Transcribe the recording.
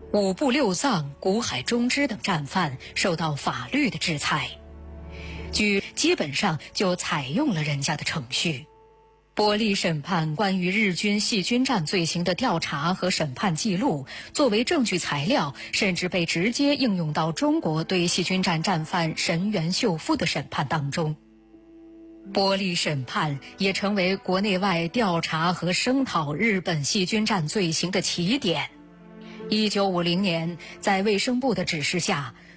五部六藏、古海中支等战犯受到法律的制裁。基本上就采用了人家的程序。伯利审判关于日军细菌战罪行的调查和审判记录，作为证据材料，甚至被直接应用到中国对细菌战战犯神原秀夫的审判当中。伯利审判也成为国内外调查和声讨日本细菌战罪行的起点。1950年，在卫生部的指示下，